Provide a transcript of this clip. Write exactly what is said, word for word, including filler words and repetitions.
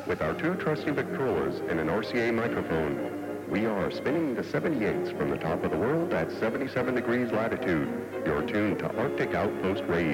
With our two trusty Victrolas and an R C A microphone, we are spinning the seventy-eights from the top of the world at seventy-seven degrees latitude. You're tuned to Arctic Outpost Radio.